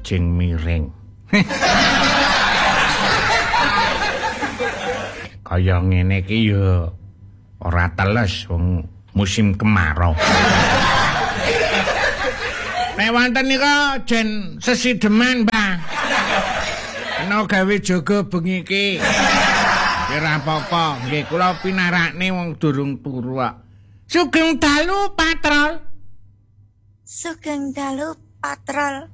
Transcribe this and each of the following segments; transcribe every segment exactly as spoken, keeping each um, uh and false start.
kijing miring. Kaya ngene iki ya ora teles wong musim kemarau. Nek wonten nika jen sesideman, Mbah. Ana gawe jaga bengi iki. Ora apa-apa, nggih kula pinarakne wong durung turu kok. Sugeng dalu patrol. Sugeng dalu patrol.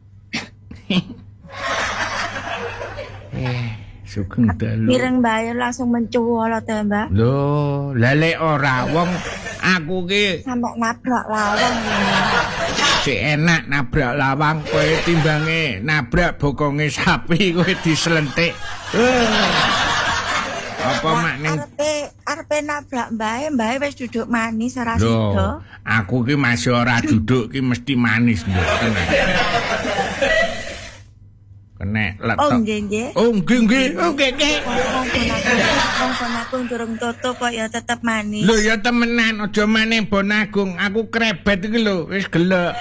eh, sugeng dalu. Mireng bayar langsung mencuwol to, Mbah. Lho, lelek ora wong aku ki sampe nabrak lawang. Si enak nabrak lawang kowe timbange nabrak bokonge sapi kowe dislentik. Uh. Apa makne arepe arepe nabrak mbae, mbae wis duduk manis ora sida. Aku ki masih ora duduk ki mesti manis lho, tenan. Kene letok. Oh nggih nggih. Oh nggih nggih. Oh nggih nggih. Wong Bonagung durung tutup kok ya tetep manis. Lho ya temenan aja maneh Bonagung, aku krebet iki lho, wis gelek.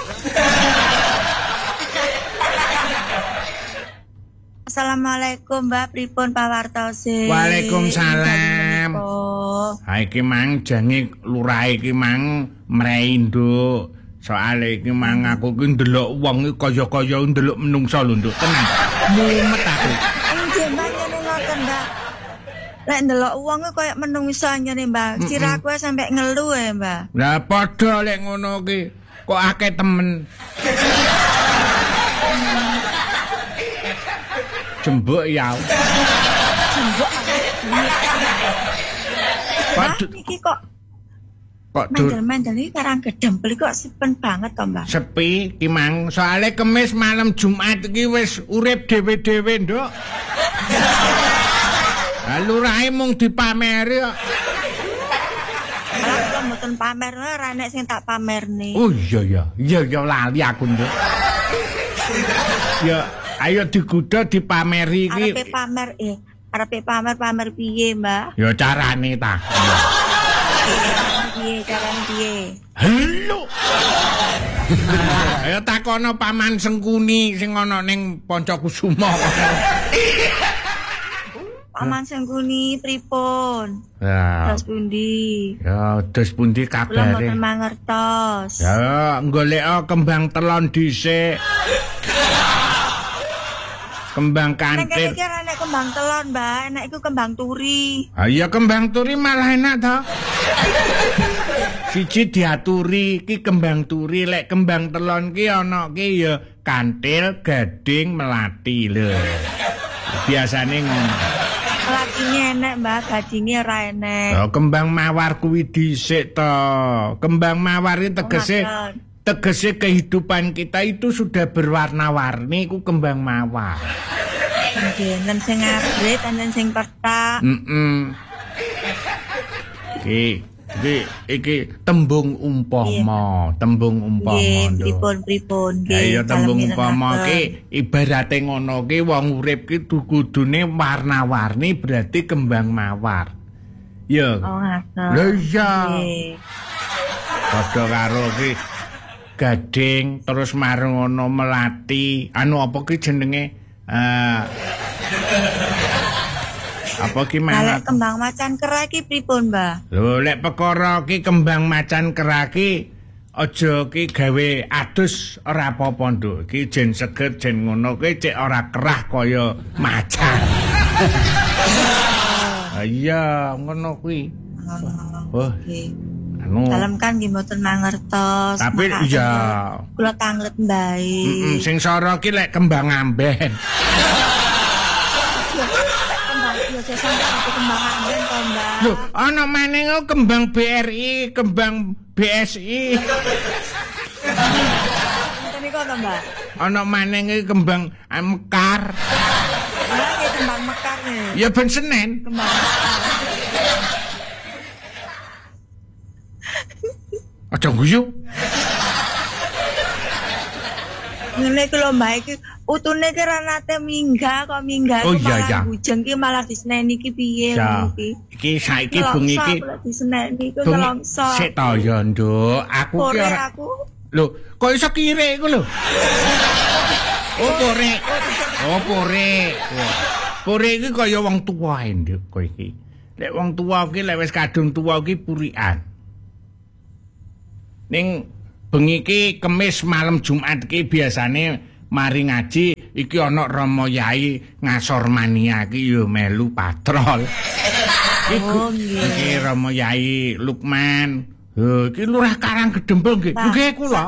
Assalamualaikum Mbak, pripun pawartose? Waalaikumsalam. Ha iki mang jange lurah iki mang mrei nduk. Soale iki mang aku ki ndelok wong iki kaya-kaya ndelok menungsa lho nduk, tenan. Mumet aku. Nggih Mbak ngene ngoten Mbak. Lek ndelok wong iki kaya menungsa ngene Mbak. Siraku sampe ngelu ya Mbak. Lah padha lek ngono ki kok akeh temen. Jembuk ya. Jembuk. Pak iki kok kok mandel-mandel iki karang gedempel kok sepen banget to, Mbak. Sepi ki mang, soalé Kemis malam Jumat iki wis urip dhewe-dhewe, Nduk. Lah lurahe mung dipameri kok. Lah mboten pamer, ora nek sing tak pamerne. Oh iya ya, iya ya lali aku, Nduk. Ya ayo digodha dipameri iki. Arepe pamer eh, arepe pamer-pamer piye, Mbak? Ya carane ta. Piye carane piye? Halo. Ayo takono Paman Sengkuni sing ana ning Pancakusuma. Paman Sengkuni pripun? Ya. Dos pundi? Ya, dos pundi kabare? Kula mboten mangertos. Ya, golek kembang telon dhisik. Kembang kantil. Nek iki nek kembang telon, Mbak, enak iku kembang turi. Ah iya kembang turi malah enak to. Siji diaturi iki kembang turi, lek kembang telon ki ana ki ya kantil, gading, melati lho. Biasane ngono. Melatine enak, Mbak, gadinge ora enak. Ya kembang mawar kuwi dhisik to. Kembang mawar iki tegese tegese kehidupan kita itu sudah berwarna-warni, ku kembang mawar. Nggih, enten sing abrit, enten sing pethak. Heeh. Iki, iki iki tembung umpama, tembung umpama. Nggih, pripun-pripun nggih. Ayo tembung umpama ki ibarate ngono ki wong urip ki kudune warna-warni berarti kembang mawar. Ya. Oh, ngoten. Lha iya. Padha karo ki gading terus marung ana melati anu apa ki jenenge uh, apa ki melati kembang macan kera ki pripun Mbah? Lho lek perkara ki kembang macan kera ki aja ki gawe adus ora apa-apa Nduk ki jen seget jen ngono ki cek ora kerah kaya macan. Iya ngono kuwi. Oh. Anu. Dalem kan nggih mboten mangertos. Tapi iya. Kula tanglet mbae. Heeh, sing sora ki lek kembang amben. Kembang yo sesang kembang amben to, Mbak. Lho, ana maneh kembang B R I, kembang B S I. Ngoten niku to, Mbak. Ana maneh kembang mekar. Lah kembang mekar nih. Ya ben Senen. Kembang mekar. Aja guyu. Ngene iki lho Mbak iki utune ki ra nate minggah kok minggah oh, iya, iya. bujeng ki malah diseneni ki piye ya. iki. Iki saiki bengi iki diseneni ku nelongso. Sik to ya Nduk, aku ki ora. Lho, kok iso kire iku lho? Oh, pore. Oh, pore. Pore iki kaya wong tuwa nduk kowe iki. Lek wong tuwa iki lek wis kadung tuwa iki purikan. Ning bengi iki Kemis malam Jumat iki biasane mari ngaji iki ana Rama Yai ngasor mania iki yo melu patrol. Oh, nggih. Iki Rama Yai Lukman. Lho, iki Lurah Karang Gedembel nggih. Nggih kula.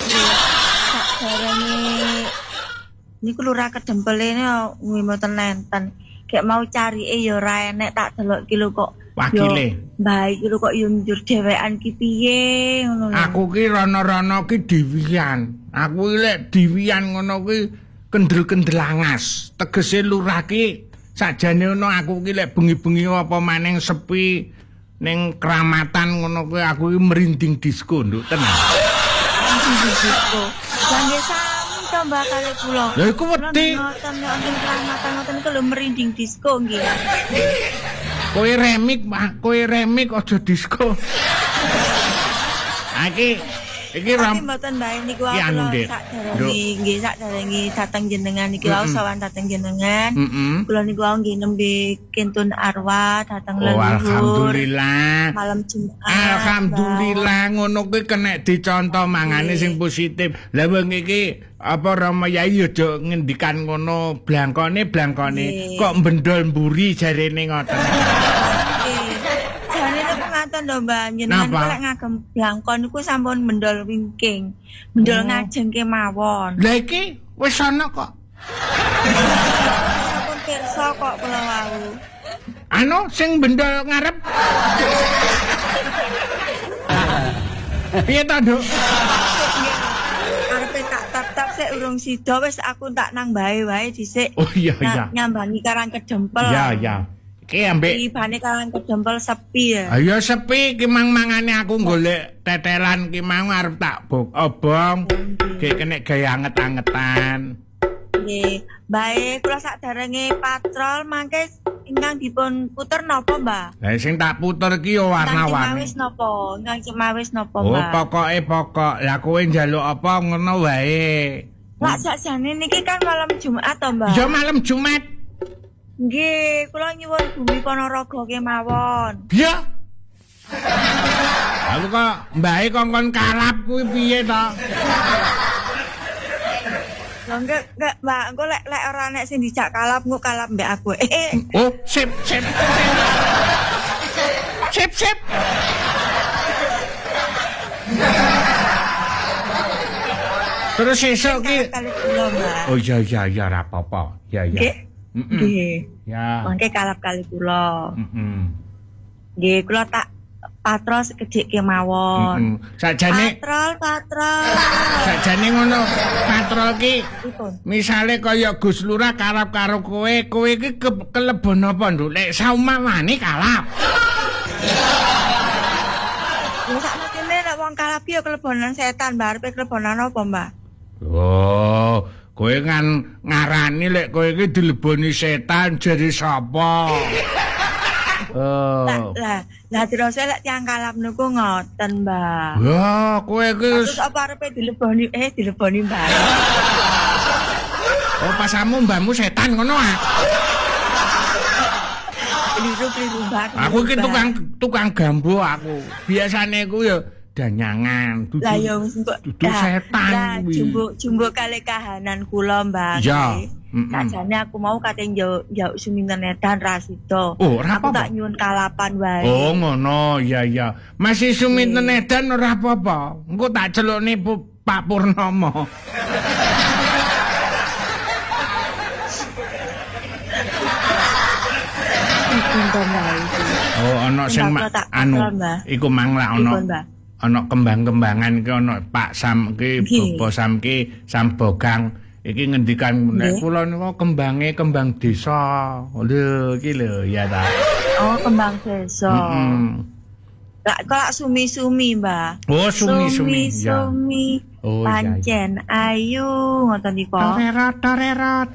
Sakjarane niku Lurah Gedembel ini kuwi mboten nenten. Kayak mau cari e ya ora enek tak delok iki lho kok. Wakile. Mbah iki lho kok yo njur dhewekan ki piye ngono lho. Aku ki rono-rono ki diwian. Aku ki lek diwian ngono ki kendel-kendel angas. Tegese lurah ki sajane ono aku ki lek bengi-bengi apa maning sepi ning keramatan ngono kuwi aku ki merinding disko nduk tenan. Disko. Lah nggih sami to Mbah kali kula. Lha iku wedi. Ngoten ngoten keramatan ngoten iku lho merinding disko nggih. Kowe remik, Pak. Kowe remik aja disko. Iki iki ram. Tapi mboten Mbah niku Ki anu, kula Dik. sakderenge nggih sakderenge dateng jenengan iki wau sawan dateng jenengan. Heeh. Kula niku wau nggih nembe kentun arwah dateng Oh, leluhur. alhamdulillah. Malam Jumat. Alhamdulillah ngono kuwi kena dicontoh mangane sing positif. Lah wong iki apa Rama Yai aja ngendikan ngono blangkone blangkone kok mbendol mburi jarene ngoten. Jane niku ngaten lho Mbah, jenengan Napa? lek ngagem blangkon niku sampun mendol wingking. Mendol Oh. ngajeng kemawon. Lah iki wis ana kok. Sampun pirsa kok kula wau. Anu sing bendol ngarep. Piye ta, Nduk? Arepe tak tap-tap sik urung sida wis aku tak nang bae wae dhisik. Oh iya iya. Nyambangi Karang Kedempel. Ya ya. Iki ambek Ibane Karang Kedempel sepi ya. ayo sepi ki mang mangane aku golek tetelan ki mau arep tak bok obong. Ki kena gaya anget-angetan. Nggih, bae kula sakderenge patrol mangke ingkang dipun puter napa, Mbah? Lah sing tak puter ki yo warna-warni. Cemawis napa? Ingkang cemawis napa, Oh, Mbah? pokoke pokok. Lah kowe njaluk apa ngono wae. Lah sakjane niki kan malam Jumat to, Mbah? Ya malam Jumat. Nggih, kula nyuwun Bumi Ponorogo kemawon. Ya. Aku kok mbae kongkon kalap kuwi piye to? Lho enggak, enggak, Mbak, engko lek lek ora nek sing dijak kalap, engko kalap mbek aku. Eh, Oh, sip, sip. Sip, sip. Terus sesuk ki. kali kula, Mbak. Oh iya iya iya ora apa-apa. Ya ya. Nggih. Heeh. Nggih. Ya. Mangke kalap kali kula. Heeh. Nggih, kula tak patrol sekedhik kemawon. Heeh. Sajane Patrol, patrol. sajane ngono patrol ki Pripun? misale kaya Gus Lurah karep karo kowe, kowe iki ke- kelebon apa, Nduk? Lek saumamane kalap. Lho sakmestine nek wong kalap ya kelebonan setan, Mbak. Arepe kelebonan apa, Mbak? Oh, kowe kan ngarani lek kowe iki dileboni setan jadi sapa? Oh. Lah, lah, lah terus lek tiyang kalap niku ngoten, Mbak. Ya, kowe iki Terus apa arepe dileboni eh dileboni Mbak. oh pasamu mbahmu setan ngono ah. Keliru-keliru Mbak. Aku iki tukang tukang gambo aku. Biasane ku ya danyangan, dudu. Lah ya wis engko dudu setan Lah kuwi. jumbo-jumbo kali kahanan kula, Mbak. Ya, mm-mm. Sajane aku mau kate njauk njauk suminten edan ra sida. Oh, ora Aku apa-apa. tak nyuwun kalapan wae. Oh ngono, iya iya. Masih suminten edan ora apa-apa. Engko tak celukne Pu- Pak Purnomo. Pinten wae. Oh, ana sing Mbak, ma- tak anu kontrol, Mbak. iku mang lak ana Pripun, Mbak? ana kembang-kembangan iki ana Pak Sam ki Nggih. Bapak Sam ki Sambogang iki ngendikan nek Nggih. kula niku kembange kembang desa. Lho iki lho ya ta. Oh, kembang desa. Heeh. Lah kok lak sumi-sumi, Mbak. Oh, sumi-sumi. Ya. Sumi, Oh, iya, iya. pancen ayu ngoten niku. Torerot, torerot.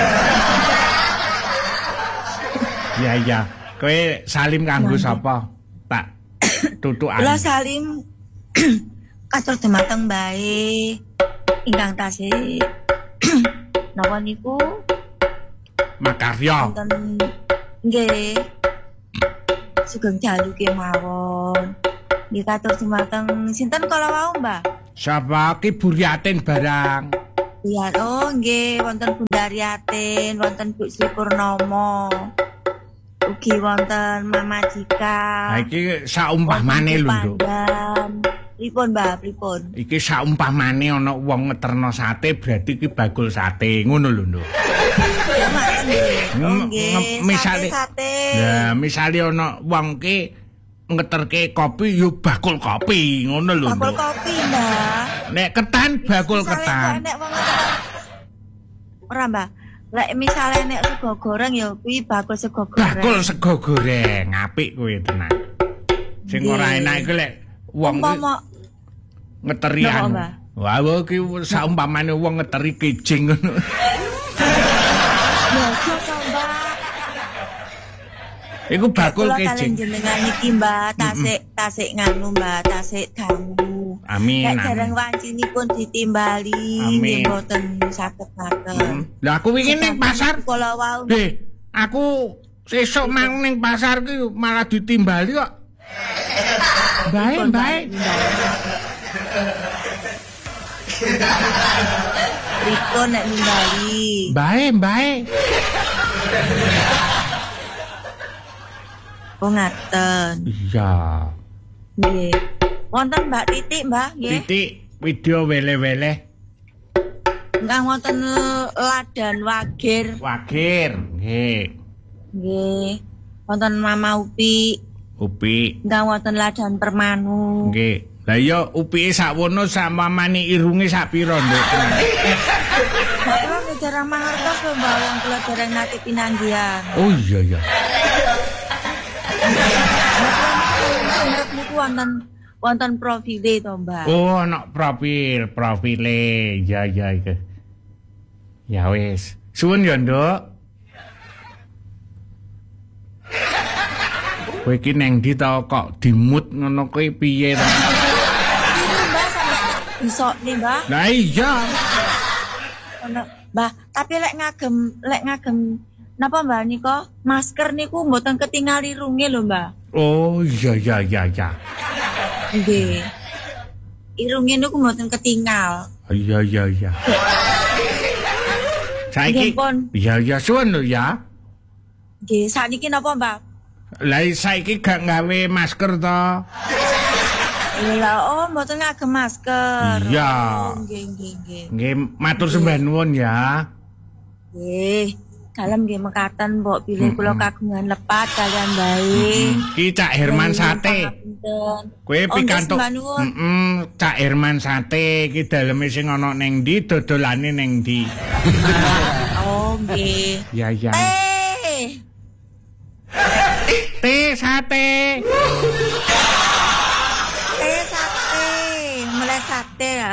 Ya ya. Kowe salim kanggo Mangga. sapa? Tak tutukan. Kula salim katur dumateng bae ingkang tasih napa niku? Makarya. Wonten nggih. Sugeng dalu kemawon. Nggih katur dumateng sinten kala wau, Mbah? Sapa ki Buryatin barang. Iya, oh nggih wonten Bunda Riatin, wonten Bu Sri Purnomo. Ugi wonten Mama Jika. Ha iki saumpamane lho, Nduk. Pripun, Mbah? Pripun? Iki saumpamane ana wong ngeterno sate berarti iki bakul sate, ngono lho, Nduk. Ya ngoten nggih. Oh nggih, misale sate. Nah, misale ana wong ki ngeterke kopi yo bakul kopi, ngono lho, Bakul Nduk. kopi, Mbah. Nek ketan bakul Misale ketan. nek wong ora, Mbah. Lek misale nek sego goreng ya kuwi bakul sego goreng. Bakul sego goreng, apik kuwi tenan. Sing ora enak iku lek wong Umpama ngeterian. Mbah? Wah, iki saumpamane wong ngeteri kijing ngono. Ya kok, Mbah. Iku bakul Kula kijing. kalian jenengan iki, Mbah, tasik tasik nganu, Mbah, tasik dangu. Amin. Nek amin. dereng wancinipun ditimbali Amin. nggih mboten saged ngaten. Lah aku wingi ning pasar. Kala wau. Heh, aku sesuk mang ning pasar ki malah ditimbali kok. Bae, bae. Pripun nek nimbali? Bae, bae. Oh ngaten. Iya. Nggih. Wonten Mbak Titik, Mbah, nggih. Titik video wele-wele. Enggak wonten ladan wagir. Wagir, nggih. Nggih. Wonten Mama Upi. Upi, Enggak wonten ladan permanu. nggih. Lah iya upike sakwono sama mani irunge sak pira, Nduk? Mbak kula jarang mangertos lho, Mbak, wong kula dereng nate pinanggihan. Oh iya ya. Mbak niku wonten wonten profile to, Mbak. Oh, ana profil, profile. Ya ya iki. Ya wis. Suwun ya, Nduk. Kowe iki neng ndi ta kok dimut ngono kowe piye ta? Bisa nih, Mbak. Lah iya. Mbak, tapi lek ngagem lek ngagem napa Mbak nika masker niku mboten ketingal irunge lho, Mbak. Oh iya iya iya iya. Nggih. Irunge niku mboten ketingal. Iya iya iya. Saiki Nggih, Pun. iya iya suwun lho ya. Nggih, sakniki napa, Mbak? Lah saiki gak gawe masker to? Lah, oh mboten ngagem masker. Iya. Oh, nggih nggih nggih. Nggih matur sembah nuwun ya. Nggih. Dalem nggih mekaten mbok pilih kula kagungan lepat kalian baik. Ki Cak Herman Sate. Kowe pikantuk. Heeh, Cak Herman Sate iki daleme sing ana ning ndi, dodolane ning ndi. Oh, nggih. Ya ya. Eh. Teh sate. Eh sate, mulai sate ya.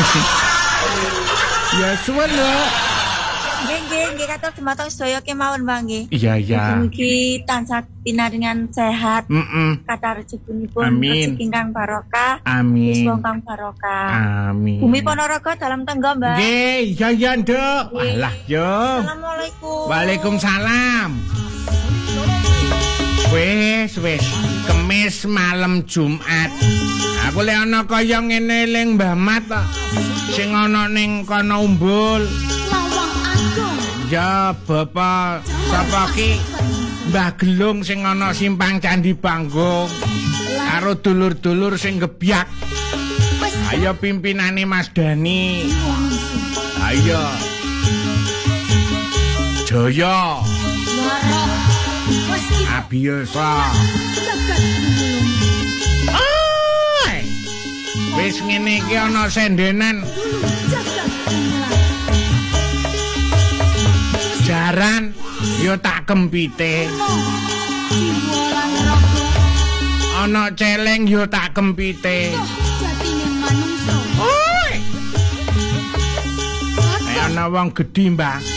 Ya suwun lho. Nggih nggih nggih katur dumateng sedaya kemawon Bang nggih. Iya iya. Mugi tansah pinaringan sehat. Heeh. Kata rezekinipun Amin. rezeki ingkang barokah. Amin. Yuswa kang barokah. Amin. Bumi Ponorogo dalam tenggo, Mbak. Nggih, iya iya, Nduk. Alah, yo. Assalamualaikum. Waalaikumsalam. Wes wes Kemis malam Jumat. Aku lek ana kaya ngene eling Mbah Mat kok. Sing ana ning kono Umbul. Lawang Agung. Ya Bapak sapa ki? Mbah Gelung sing ana Simpang Candi Panggung. Karo dulur-dulur sing gebyak. Ayo pimpinane Mas Dani. Ayo. Jaya. Warok. Wes Abiyasa. jagat gulung. Oi. Wis ngene iki ana sendenan Jagat gulung. jaran yo tak kempite. Diwolang raga. Ana celeng yo tak kempite. Jatine manungsa. Oi. Ana wong gedhi, Mbak.